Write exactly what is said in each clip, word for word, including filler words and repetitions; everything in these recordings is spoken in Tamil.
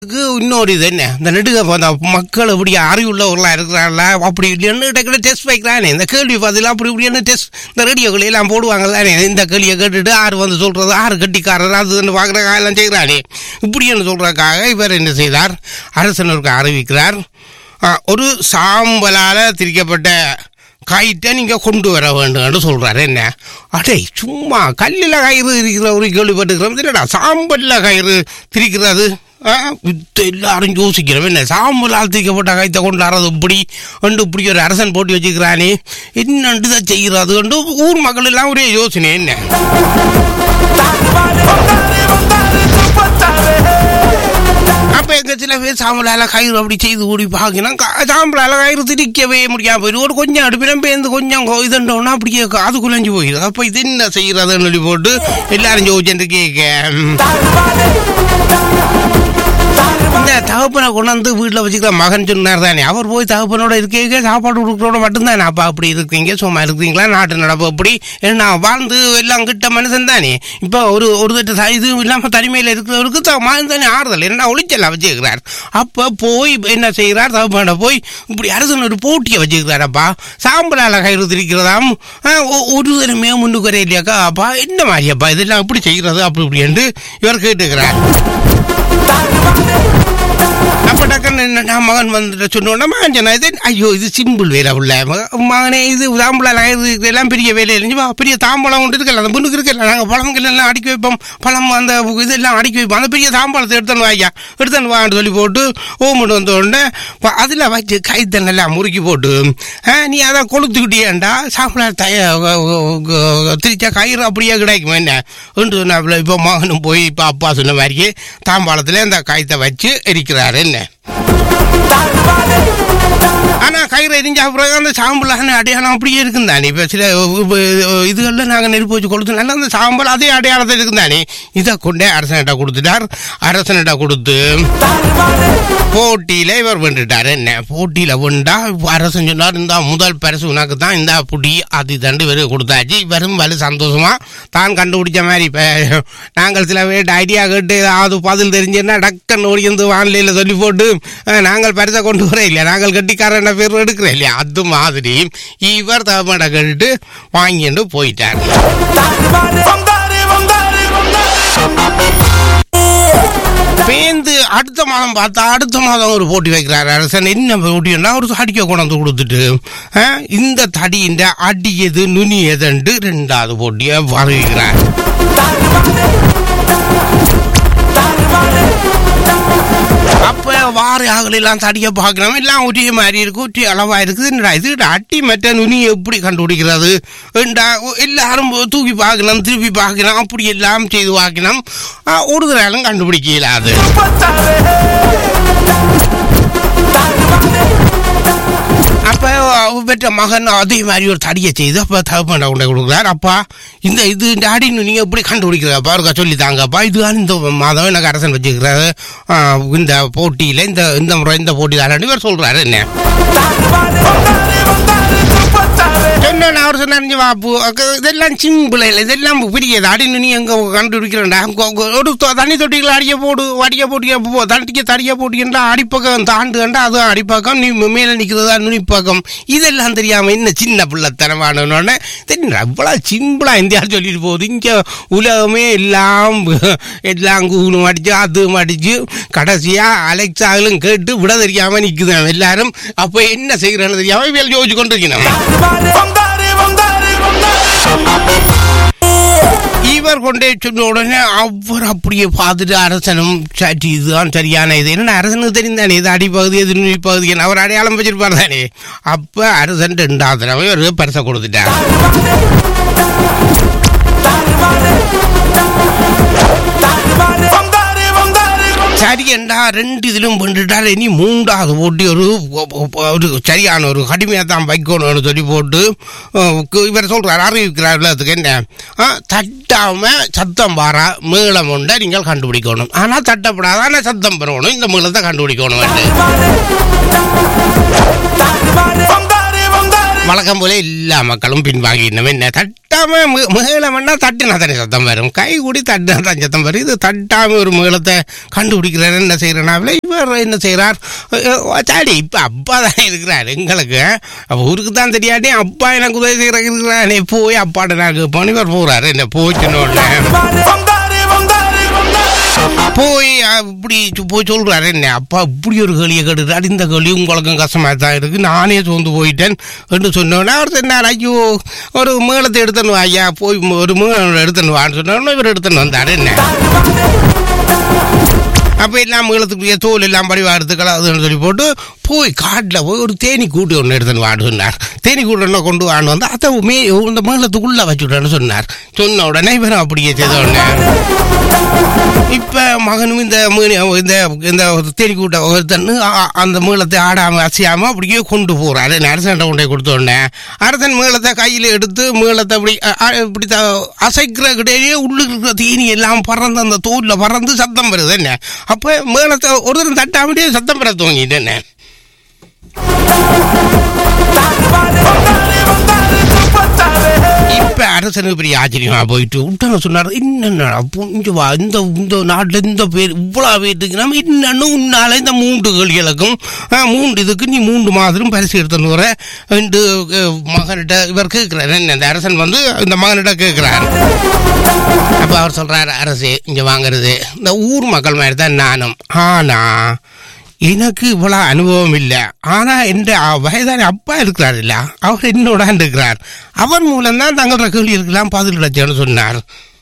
இன்னொரு இது என்ன இந்த நெடுக மக்கள் இப்படி அறிவுள்ளவர்களாக இருக்கிறாங்களா அப்படி இப்படின்னு டெஸ்ட் வைக்கிறானே இந்த கேள்வி பதில் அப்படி இப்படின்னு டெஸ்ட் இந்த ரேடியோக்கள் எல்லாம் போடுவாங்க தானே இந்த கேள்வியை கேட்டுட்டு ஆறு வந்து சொல்றது ஆறு கட்டிக்காரர் அதுன்னு பார்க்குறக்காக எல்லாம் செய்கிறானே இப்படின்னு சொல்றதுக்காக இவர் என்ன செய்தார், அரசனருக்கு அறிவிக்கிறார், ஒரு சாம்பலால் திரிக்கப்பட்ட கயிற்றை நீங்கள் கொண்டு வர வேண்டும் என்று சொல்கிறாரு. என்ன அடே சும்மா கல்லில் கயிறு இருக்கிற ஒரு கேள்விப்பட்டுக்கிறோம் இல்லைடா, சாம்பலில் கயிறு திரிக்கிறது எல்லாரும் யோசிக்கிறோம். என்ன சாம்பலால் திரிக்கப்பட்ட கயிற்றை கொண்டாடுறது இப்படி என்று இப்படி ஒரு அரசன் போட்டி வச்சுக்கிறானே என்னண்டு தான் செய்கிறது என்று ஊர் மக்கள் எல்லாம் ஒரே யோசனை. என்ன அப்போ எங்கள் சில பேர் சாம்பலால் கயிறு அப்படி செய்து கூடி பார்க்கணும், சாம்பலால் கயிறு திரிக்கவே முடியாமல் போயிடும். ஒரு கொஞ்சம் அடுப்பினம் பேருந்து கொஞ்சம் இதுண்டோன்னா அப்படியே அது குலைஞ்சு போயிடுது. அப்போ இது என்ன செய்கிறதுன்னு சொல்லி போட்டு எல்லாரும் யோசிச்சுட்டு கேட்க இந்த தகப்பனை கொண்டாந்து வீட்டில் வச்சுக்கிற மகன் சொன்னார் தானே, அவர் போய் தகப்பனோட இருக்கீங்க சாப்பாடு கொடுக்குறோட மட்டும்தானே அப்பா அப்படி இருக்கீங்க சும்மா இருக்கிறீங்களா நாட்டு நடப்பு அப்படி என்ன வாழ்ந்து எல்லாம் கிட்ட மனுஷன் தானே. இப்போ ஒரு ஒரு தட்டு இது இல்லாமல் தனிமையில் இருக்கிறவருக்கு மகன் தானே ஆறுதல் என்ன ஒளிச்செல்லாம் வச்சுக்கிறார். அப்போ போய் என்ன செய்கிறார், தகப்பனோட போய் இப்படி அரசன் ஒரு போட்டியை வச்சுக்கிறாரப்பா, சாம்பலால் கயிறு திரிக்கிறதாம் ஒரு தரமே முன்னுக்கு வர இல்லையாக்கா அப்பா என்ன மாதிரியாப்பா இதெல்லாம் எப்படி செய்கிறது அப்படி இப்படின்ட்டு இவர் கேட்டுக்கிறார். அப்ப டக்குன்னு என்ன மகன் வந்துட்டு சொன்னோன்னா மகன் சொன்னா இது ஐயோ இது சிம்பிள் வேலை உள்ள மகனே, இது தாம்பழம் எல்லாம் பெரிய வேலை இல்லைஞ்சு பெரிய தாம்பழம் கொண்டு இருக்கல அந்த முன்னுக்கு இருக்கல நாங்கள் பழங்கள் எல்லாம் அடுக்கி வைப்போம், பழம் அந்த இதெல்லாம் அடுக்கி வைப்போம், அந்த பெரிய தாம்பழத்தை எடுத்துன்னு வாய்யா எடுத்துன்னு வான்னு சொல்லி போட்டு ஓமட்டு வந்த உடனே அதில் வச்சு கைத்தன்னெல்லாம் முறுக்கி போட்டு நீ அதை கொளுத்துக்கிட்டியாண்டா சாப்பிட தய திரிச்சா கயிறு அப்படியே கிடைக்குமா என்ன என்று இப்போ மகனும் போய் இப்போ அப்பா சொன்ன மாதிரியே தாம்பாளத்தில் அந்த காய்த்தை வச்சு எரிக்கிறாரு. என்ன ஆனா கயிறு எரிஞ்சா பிறகு அந்த சாம்பலான அடையாளம் அப்படியே இருக்குந்தானே. இப்போ சில இதுகளில் நாங்கள் நெருப்பு வச்சு கொடுத்தனால அந்த சாம்பல் அதே அடையாளத்தை இருக்குந்தானே. இதை கொண்டே அரசனிட்ட கொடுத்துட்டார். அரசனிட்ட கொடுத்து போட்டியில இவர் வென்றுட்டார். என்ன போட்டியில வென்றா அரசன் சொன்னார், இந்த முதல் பரிசு உனக்கு தான், இந்த புடி அது தண்டு இவரு கொடுத்தாச்சு. இவரும் வலு சந்தோஷமா தான் கண்டுபிடிச்ச மாதிரி இப்போ நாங்கள் சில பேர் ஐடியா கேட்டு ஏதாவது பதில் தெரிஞ்சுன்னா டக்குன்னு ஓடி வந்து வானிலையில் சொல்லி போட்டு நாங்கள் பரிசை கொண்டு வர இல்லையா நாங்கள் கட்டிக்காரன் பேர் எடுக்கிறோம் இல்லையா, அது மாதிரி இவர் தகப்பட கேட்டு வாங்கிட்டு போயிட்டார். பேந்து அடுத்த மாதம் பார்த்தா அடுத்த மாதம் ஒரு போட்டி வைக்கிறார் அரசன். என்ன போட்டின்னா ஒரு தடியை கொண்டாந்து கொடுத்துட்டு இந்த தடியின் அடியது நுனியதுண்டு ரெண்டாவது போட்டியை அறிவிக்கிறார். அப்ப வார ஆகலாம் தடியை பார்க்கணும் எல்லாம் ஒரே மாதிரி இருக்கு, ஒரே அளவா இருக்குது. இது அட்டி மற்ற நுனி எப்படி கண்டுபிடிக்கிறது எல்லாரும் தூக்கி பார்க்கணும் திருப்பி பார்க்கணும் அப்படி எல்லாம் செய்து பார்க்கணும், ஒரு தரம் கண்டுபிடிக்க இயலாது. அப்ப பெற்ற மகன் அதே மாதிரி ஒரு தடியை செய்து அப்ப தகப்பன கொண்டு கொடுக்குறார். அப்பா இந்த இது இந்த அடின்னு நீங்க எப்படி கண்டுபிடிக்கிறப்பா இருக்கா சொல்லி தாங்கப்பா, இதுதான் இந்த மாதம் எனக்கு அரசன் வச்சுக்கிறாரு இந்த போட்டியில இந்த இந்த முறை இந்த போட்டி தான் இவர் சொல்றாரு. என்ன சொன்ன அவர் சொன்னாரு வாப்பு இதெல்லாம் சிம்பிள் இல்லை, இதெல்லாம் பிடிக்காது அடின்னு நீ எங்க கண்டுபிடிக்கிறேன்டா ஒரு தண்ணி தொட்டிகளை அடிக்க போடு அடிக்க போட்டிக்க தண்டிக்க தடிக்க போட்டிக்கின்றா அடிப்பக்கம் தாண்டு கண்டா அதுவும் அடிப்பக்கம் நீ மேலே நிற்கிறதா நுனிப்பக்கம் இதெல்லாம் தெரியாம என்ன சின்ன பிள்ளைத்தனமானோடனே தெரியுங்களா இவ்வளவு சிம்பிளா இந்தியா சொல்லிட்டு போகுது. இங்க உலகமே எல்லாம் எல்லாம் கூணும் அடிச்சு அதுவும் அடிச்சு கடைசியா அலெக்சாவிலும் கேட்டு விட தெரியாம நிக்குதான் எல்லாரும். அப்ப என்ன செய்யறேன்னு தெரியாம இவள் யோசிச்சு கொண்டிருக்கணும். இவர் கொண்டே சொன்ன உடனே அவர் அப்படியே பார்த்துட்டு அரசனும் சரி இதுதான் சரியான இது என்ன அரசனுக்கு தெரிந்தானே இது அடிப்பகுதி எது நுனி பகுதி அவர் அடையாளம் வச்சிருப்பார் தானே. அப்ப அரசன் ரெண்டாவது தடவை ஒரு பரிசை கொடுத்துட்டார். சரி என்றா ரெண்டு இதிலும் பண்ணிட்டார். இனி மூன்றாவது போட்டி ஒரு ஒரு சரியான ஒரு கடுமையாக தான் வைக்கணும்னு சொல்லி போட்டு இவர் சொல்றார் அறிவிக்கிறார். எல்லாத்துக்கு என்ன தட்டாம சத்தம் பாரா மேளம் உண்டை நீங்கள் கண்டுபிடிக்கணும், ஆனா தட்டப்படாத ஆனா சத்தம் பெறணும், இந்த மேளத்தை கண்டுபிடிக்கணும். வழக்கம் போல எல்லா மக்களும் பின்வாங்கினோம். என்ன தட்டாம மேளம்னா தட்டினா தானே சத்தம் வரும், கை கூடி தட்டினா தான் சத்தம் வரும். இது தட்டாம ஒரு மேளத்தை கண்டுபிடிக்கிறார். என்ன செய்யறனால இவர் என்ன செய்யறார், சாடி இப்ப அப்பா தானே இருக்கிறார் எங்களுக்கு, ஊருக்கு தான் தெரியாதே அப்பா எனக்கு உதவி செய்யறானே, போய் அப்பாட்ட நாக்கு போன இவர் போறாரு. என்ன போச்சுன்னு போய் இப்படி போய் சொல்றாரு, என்ன அப்பா இப்படி ஒரு கேள்வியை கேட்டுறாரு, இந்த கேள்வி உங்களுக்கும் கஷ்டமா தான் இருக்கு, நானே சோர்ந்து போயிட்டேன் என்று சொன்னோன்னா அவர் சொன்னார், ஐயோ ஒரு மேளத்தை எடுத்துன்னு ஐயா, போய் ஒரு மேளம் எடுத்துன்னு வான்னு சொன்னோன்னா இவர் எடுத்துன்னு வந்தாரு. என்ன அப்போ எல்லாம் மேளத்துக்குரிய தோல் எல்லாம் படிவா எடுத்துக்கலாதுன்னு சொல்லி போட்டு போய் காட்டில் போய் ஒரு தேனி கூட்டு ஒன்று எடுத்துன்னு வான்னு சொன்னார். தேனி கூட்டு ஒன்று கொண்டு வான்னு வந்து அதை மே இந்த மேளத்துக்குள்ளே வச்சுட்டேன்னு சொன்னார். சொன்ன உடனே இவரும் அப்படியே செய்த உடனே இப்ப மகனும் இந்த இந்த இந்த தேடி கூட்ட ஒருத்தன்னு அந்த மேளத்தை ஆடாம அசையாம அப்படியே கொண்டு போறாரு. அரசன் கொண்டே கொடுத்த உடனே அரசன் மேளத்தை கையில எடுத்து மேளத்தை அப்படி இப்படி அசைக்கிற கிடையே உள்ளுக்கு தீனி எல்லாம் பறந்து அந்த தோல்ல பறந்து சத்தம் வருது. என்ன அப்ப மேளத்தை ஒருத்தர் தட்டாமட்டே சத்தம் பெற தோங்கிட்டு என்ன இப்ப அரசனுக்கு பெரிய ஆச்சரியமா போயிட்டு விட்டாங்க. சொன்னார், என்னென்ன இந்த இந்த நாட்டுல இந்த பேர் இவ்வளவு பேருக்கு நம்ம இன்னும் உன்னால இந்த மூன்று கேள்விகளுக்கும் மூன்று இதுக்கு நீ மூன்று மாதம் பரிசு எடுத்துன்னு வர ரெண்டு மகனிட்ட இவர் கேட்கிறார். என்ன இந்த அரசன் வந்து இந்த மகனிட்ட கேட்கிறார். அப்ப அவர் சொல்றாரு, அரசே இங்க வாங்குறது இந்த ஊர் மக்கள் மாதிரி தான் நானும், ஆனா எனக்கு இவ்வளவு அனுபவம் இல்லை, ஆனா என்ற வயதான அப்பா இருக்கிறார் இல்ல, அவர் என்னோட இருக்கிறார், அவர் மூலம் தான் தங்களோட கேள்வி இருக்கலாம் பதில் கிடைச்சேன்னு சொன்னார்.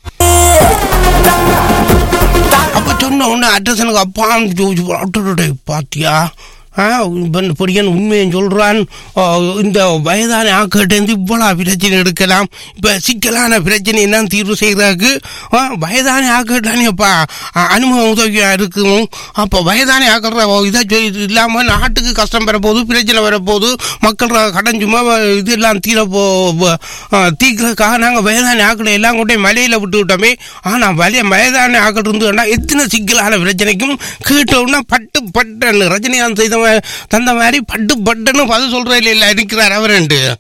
அப்ப சொன்ன உடனே அட்ரஸனுக்கு அப்பா பாத்தியா பொடியன் உண்மையும் சொல்றான், இந்த வயதான ஆக்கிட்டேருந்து இவ்வளவு பிரச்சனை எடுக்கலாம், இப்ப சிக்கலான பிரச்சனை என்ன தீர்வு செய்யறதுக்கு வயதான ஆக்கிட்டானேப்பா அனுபவம் உதவியா இருக்கும். அப்ப வயதான ஆக்கிற இதை இல்லாம நாட்டுக்கு கஷ்டம் வரப்போகுது, பிரச்சனை வரப்போகுது, மக்கள் கடன் சும்மா இது எல்லாம் தீர போ தீக்கிறதுக்காக நாங்க வயதான ஆக்கிட்ட எல்லாம் கொண்டே மலையில விட்டு விட்டோமே. ஆனா வலைய வயதான ஆக்கிட்டு இருந்தோம்னா எத்தனை சிக்கலான பிரச்சனைக்கும் கேட்டோம்னா பட்டு பட்டு ரஜினிகாந்த் செய்த தந்த மாதிரி பட்டு பட்டுன்னு பதில் சொல்றதுல இல்ல இருக்கிறார் அவர்.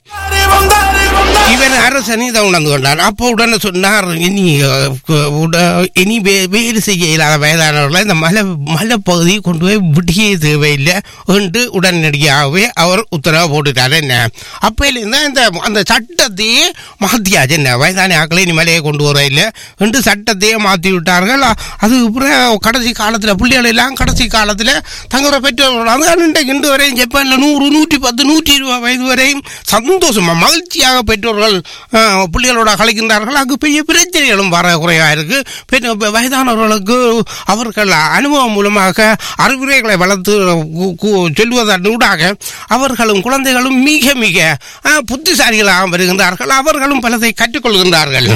இவன் அரசன் இதை உணர்ந்து கொண்டார். அப்போ உடனே சொன்னார், இனி இனி வேறு செய்ய இல்லாத வயதானவர்களை இந்த மலை மலைப்பகுதியை கொண்டு போய் விடிய தேவையில்லை என்று உடனடியாகவே அவர் உத்தரவு போட்டுட்டார். என்ன அப்பையிலிருந்து இந்த அந்த சட்டத்தையே மாத்தியாச்சு. என்ன வயதான ஆக்களை இனி மலையை கொண்டு வர இல்லை என்று சட்டத்தையே மாற்றி விட்டார்கள். அதுக்கப்புறம் கடைசி காலத்தில் பிள்ளைகள் எல்லாம் கடைசி காலத்தில் தங்களோட பெற்றோர்கள் இன்று வரையும் ஜப்பான்ல நூறு நூற்றி பத்து நூற்றி இருபது வயது வரையும் சந்தோஷமா மகிழ்ச்சியாக பெற்றோர்கள் பிள்ளைகளோட கலைக்கின்றார்கள். அங்கு பெரிய பிரச்சனைகளும் வர குறைவா இருக்கு. வயதானவர்களுக்கு அவர்கள் அனுபவம் மூலமாக அறிவுரைகளை வளர்த்து சொல்வதூடாக அவர்களும் குழந்தைகளும் மிக மிக புத்திசாலிகளாக வருகின்றார்கள். அவர்களும் பலதை கற்றுக்கொள்கின்றார்கள்.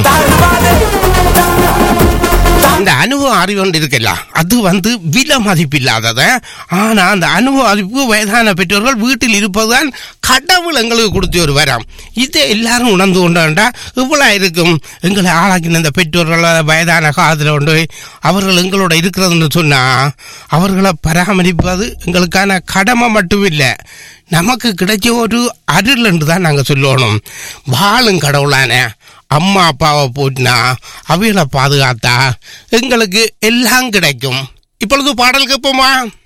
இந்த அனுபவம் அறிவு ஒன்று இருக்கல, அது வந்து விலை மதிப்பில்லாதத. ஆனா அந்த அனுபவ அறிவு வயதான பெற்றோர்கள் வீட்டில் இருப்பதுதான் கடவுள் எங்களுக்கு கொடுத்து ஒரு வரம். இதை எல்லாரும் உணர்ந்து கொண்டா இவ்வளவு இருக்கும். எங்களை ஆளாக்கின இந்த பெற்றோர்கள் வயதான காலத்தில் கொண்டு அவர்கள் எங்களோட இருக்கிறதுன்னு சொன்னா அவர்களை பராமரிப்பது எங்களுக்கான கடமை மட்டும் இல்லை, நமக்கு கிடைச்ச ஒரு அருள் என்று தான் நாங்கள் சொல்லணும். வாழும் கடவுளான அம்மா அப்பாவை போட்டினா அவைகளை பாதுகாத்தா எங்களுக்கு எல்லாம் கிடைக்கும். இப்பொழுது பாடல் கேட்போமா?